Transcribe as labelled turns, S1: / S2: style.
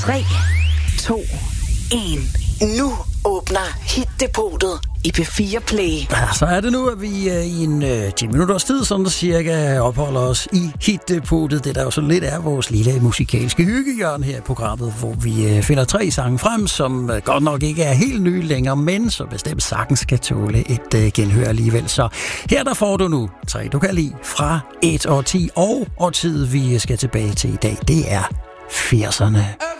S1: 3, 2, 1. Nu åbner Hit-depotet i P4 Play.
S2: Ja, så er det nu, at vi i en 10 minutters tid, sådan der cirka, opholder os i Hit-depotet. Det der jo så lidt er vores lille musikalske hyggehjørne her i programmet, hvor vi finder 3 sange frem, som godt nok ikke er helt nye længere, men så bestemt sagtens kan tåle et genhør alligevel. Så her der får du nu 3, du kan lide fra et årti, og årtiet vi skal tilbage til i dag, det er 80'erne.